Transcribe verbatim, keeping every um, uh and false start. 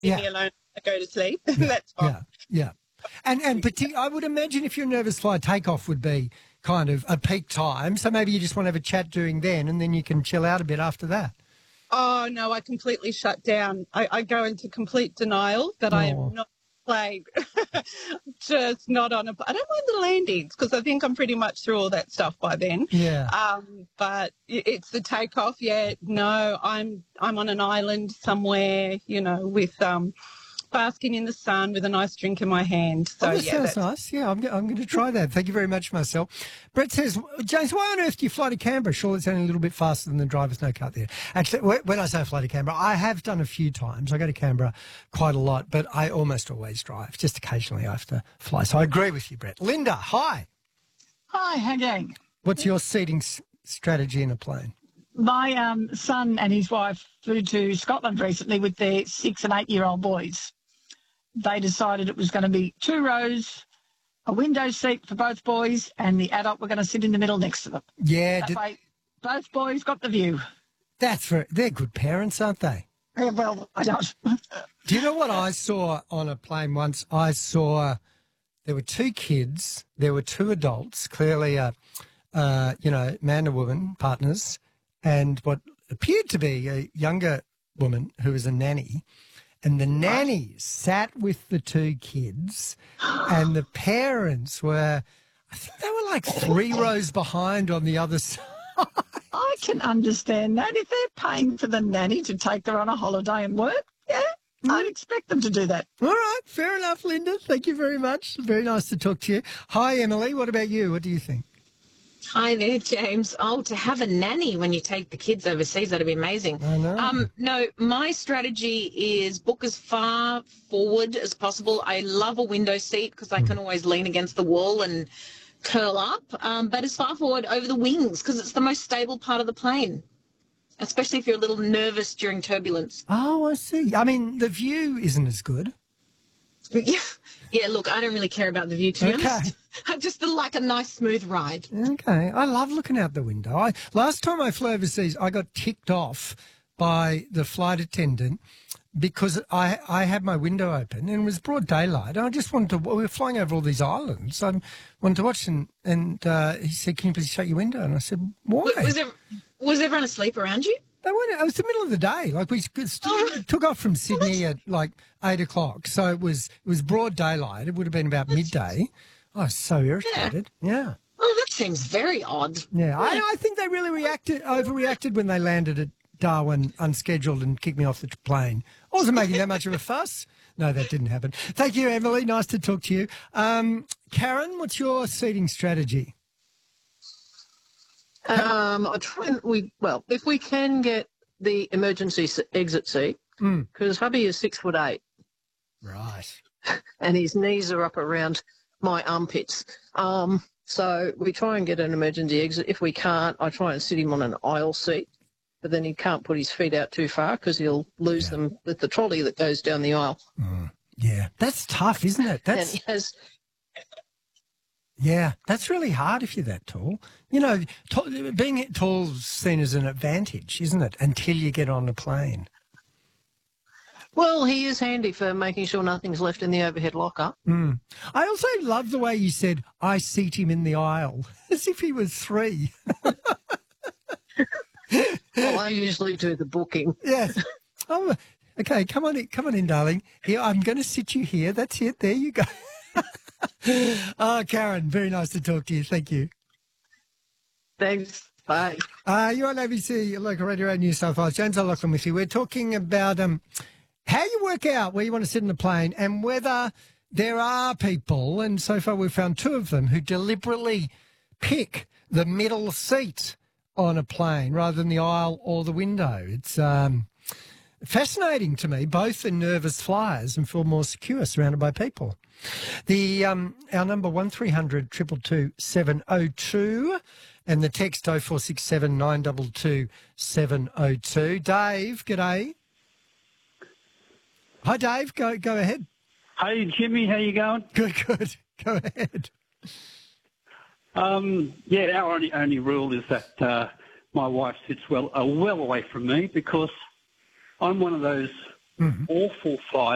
leave Yeah. me alone. I go to sleep. That's fine. Yeah, yeah. And and partic- I would imagine if you're a nervous fly, takeoff would be kind of a peak time. So maybe you just want to have a chat during then, and then you can chill out a bit after that. Oh, no, I completely shut down. I, I go into complete denial that I Oh. am not playing. Just not on a... I don't mind the landings because I think I'm pretty much through all that stuff by then. Yeah. Um, but it- it's the takeoff. Yeah, no, I'm I'm on an island somewhere, you know, with... um. basking in the sun with a nice drink in my hand. So, Oh, that yeah, sounds that's, nice. Yeah, I'm, go- I'm going to try that. Thank you very much, Marcel. Brett says, James, why on earth do you fly to Canberra? Surely it's only a little bit faster than the driver's no cut there. Actually, wh- when I say fly to Canberra, I have done a few times. I go to Canberra quite a lot, but I almost always drive. Just occasionally I have to fly. So I agree with you, Brett. Linda, hi. Hi, how going? What's your seating s- strategy in a plane? My um, son and his wife flew to Scotland recently with their six and eight-year-old boys. They decided it was going to be two rows, a window seat for both boys, and the adult were going to sit in the middle next to them. Yeah, That did, way, both boys got the view. that's for, they're good parents, aren't they? Yeah, well, I don't. Do you know what I saw on a plane once? I saw there were two kids, there were two adults, clearly, uh, uh, you know, man and woman partners, and what appeared to be a younger woman who was a nanny. And the nanny sat with the two kids, and the parents were, I think they were like three rows behind on the other side. I can understand that. If they're paying for the nanny to take her on a holiday and work, yeah, I'd expect them to do that. All right, fair enough, Linda. Thank you very much. Very nice to talk to you. Hi, Emily. What about you? What do you think? Hi there, James. Oh, to have a nanny when you take the kids overseas, that'd be amazing. I know. Um, no, my strategy is book as far forward as possible. I love a window seat because I can always lean against the wall and curl up, um, but as far forward over the wings because it's the most stable part of the plane, especially if you're a little nervous during turbulence. Oh, I see. I mean, the view isn't as good. Yeah, yeah. Look, I don't really care about the view, to be Okay. honest. I just like a nice, smooth ride. Okay. I love looking out the window. I Last time I flew overseas, I got ticked off by the flight attendant because I, I had my window open and it was broad daylight. And I just wanted to, we were flying over all these islands. I wanted to watch and, and uh, he said, can you please shut your window? And I said, why? Was, there, was everyone asleep around you? They weren't, it was the middle of the day. Like we st- took off from Sydney at like eight o'clock. So it was, it was broad daylight. It would have been about midday. I was so irritated. Yeah. Oh, that seems very odd. Yeah, I, I think they really reacted, overreacted when they landed at Darwin unscheduled and kicked me off the plane. I wasn't making that much of a fuss. No, that didn't happen. Thank you, Emily. Nice to talk to you. Um, Karen, what's your seating strategy? Um, I try and we well, if we can get the emergency s- exit seat, because hubby is six foot eight Right. and his knees are up around my armpits. Um, so we try and get an emergency exit. If we can't, I try and sit him on an aisle seat, but then he can't put his feet out too far because he'll lose Yeah. them with the trolley that goes down the aisle. Yeah, that's tough, isn't it? And That's he has yeah, that's really hard if you're that tall. You know, t- being tall's seen as an advantage, isn't it? Until you get on a plane. well, he is handy for making sure nothing's left in the overhead locker. I also love the way you said, I seat him in the aisle, as if he was three. Well, I usually do the booking. Yes. Oh, okay, come on in, come on in, darling. Here, I'm going to sit you here. That's it. There you go. Oh, Karen, very nice to talk to you. Thank you. Thanks. Bye. Uh, you're on A B C Local Radio New South Wales. James O'Loughlin with you. We're talking about um, how you work out where you want to sit in the plane and whether there are people, and so far we've found two of them, who deliberately pick the middle seat on a plane rather than the aisle or the window. It's um, fascinating to me. Both are nervous flyers and feel more secure surrounded by people. The um, our number one three hundred two two two seven oh two and the text oh four six seven nine two two seven oh two. Dave, g'day. Hi, Dave. Go go ahead. Hey, Jimmy, how you going? Good, good. Go ahead. Um, yeah, our only, only rule is that uh, my wife sits well uh, well away from me because I'm one of those awful flyers.